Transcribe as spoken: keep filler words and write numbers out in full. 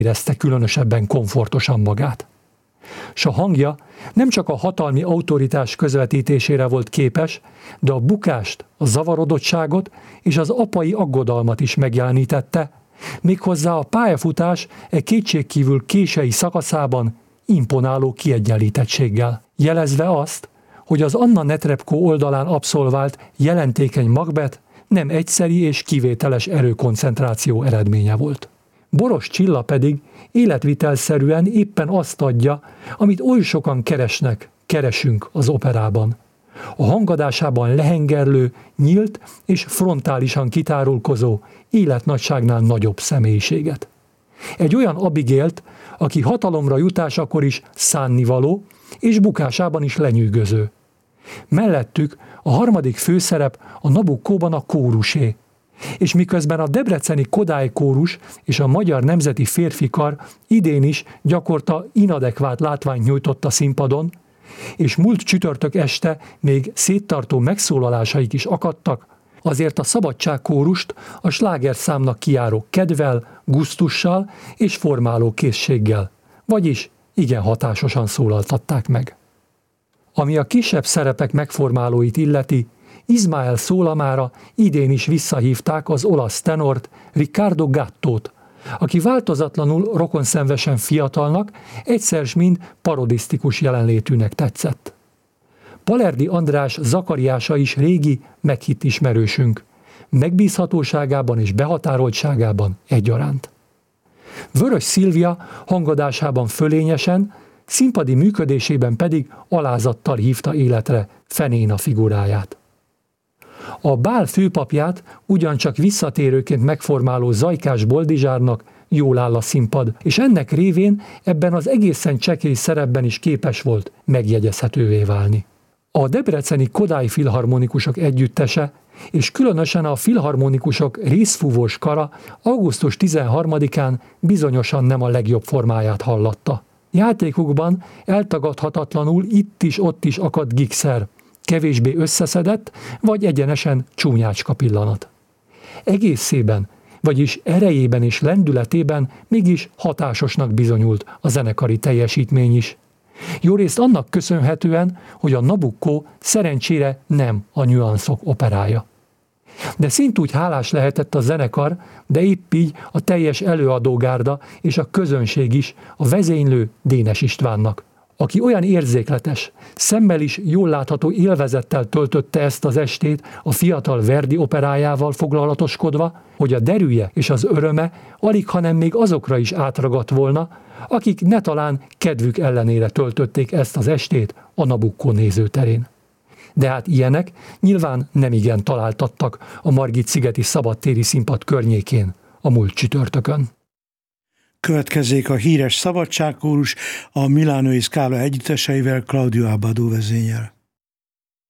érezte különösebben komfortosan magát. S a hangja nem csak a hatalmi autoritás közvetítésére volt képes, de a bukást, a zavarodottságot és az apai aggodalmat is megjelenítette, méghozzá a pályafutás e kétségkívül kései szakaszában imponáló kiegyenlítettséggel, jelezve azt, hogy az Anna Netrebko oldalán abszolvált jelentékeny Macbeth nem egyszeri és kivételes erőkoncentráció eredménye volt. Boros Csilla pedig életvitelszerűen éppen azt adja, amit oly sokan keresnek, keresünk az operában. A hangadásában lehengerlő, nyílt és frontálisan kitárulkozó, életnagyságnál nagyobb személyiséget. Egy olyan Abigailt, aki hatalomra jutásakor is szánnivaló, és bukásában is lenyűgöző. Mellettük a harmadik főszerep a Nabuccóban a kórusé, és miközben a debreceni Kodály kórus és a Magyar Nemzeti Férfikar idén is gyakorta inadekvát látványt nyújtott a színpadon, és múlt csütörtök este még széttartó megszólalásaik is akadtak, azért a Szabadság kórust a slágerszámnak kijáró kedvel, gusztussal és formáló készséggel, vagyis igen hatásosan szólaltatták meg. Ami a kisebb szerepek megformálóit illeti, Ismael szólamára idén is visszahívták az olasz tenort, Riccardo Gattót, aki változatlanul rokonszenvesen fiatalnak, egyszer s mind parodisztikus jelenlétűnek tetszett. Palerdi András Zakariása is régi, meghitt ismerősünk, megbízhatóságában és behatároltságában egyaránt. Vörös Szilvia hangadásában fölényesen, színpadi működésében pedig alázattal hívta életre Fenéna figuráját. A bál főpapját ugyancsak visszatérőként megformáló Zajkás Boldizsárnak jól áll a színpad, és ennek révén ebben az egészen csekély szerepben is képes volt megjegyezhetővé válni. A debreceni Kodály Filharmonikusok együttese, és különösen a filharmonikusok részfúvós kara augusztus tizenharmadikán bizonyosan nem a legjobb formáját hallatta. Játékukban eltagadhatatlanul itt is ott is akadt gigszer, kevésbé összeszedett, vagy egyenesen csúnyácska pillanat. Egészében, vagyis erejében és lendületében mégis hatásosnak bizonyult a zenekari teljesítmény is. Jórészt annak köszönhetően, hogy a Nabucco szerencsére nem a nüanszok operája. De szintúgy hálás lehetett a zenekar, de épp így a teljes előadógárda és a közönség is a vezénylő Dénes Istvánnak, aki olyan érzékletes, szemmel is jól látható élvezettel töltötte ezt az estét a fiatal Verdi operájával foglalatoskodva, hogy a derűje és az öröme alighanem még azokra is átragadt volna, akik netalán kedvük ellenére töltötték ezt az estét a Nabucco nézőterén. De hát ilyenek nyilván nemigen találtattak a Margit-szigeti szabadtéri színpad környékén a múlt csütörtökön. Következzék a híres Szabadság kórus a Milánói Scala együtteseivel, Claudio Abbado vezényel.